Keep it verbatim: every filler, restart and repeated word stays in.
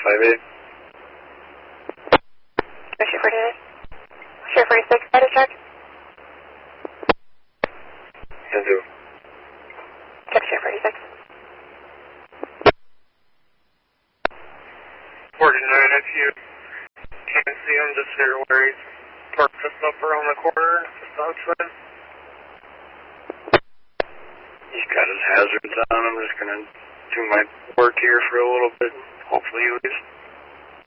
five eight. Share forty-nine. Share forty-six, status check. Can do. Check share forty-six. forty-nine, if you can't see him, just figure where he's parked just up around the corner, just outside. He's got his hazards on. I'm just going to do my work here for a little bit. Hopefully he leaves.